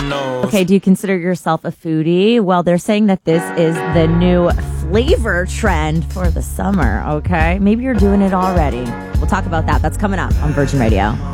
knows. Okay, do you consider yourself a foodie? Well, they're saying that this is the new flavor trend for the summer, okay? Maybe you're doing it already. We'll talk about that. That's coming up on Virgin Radio.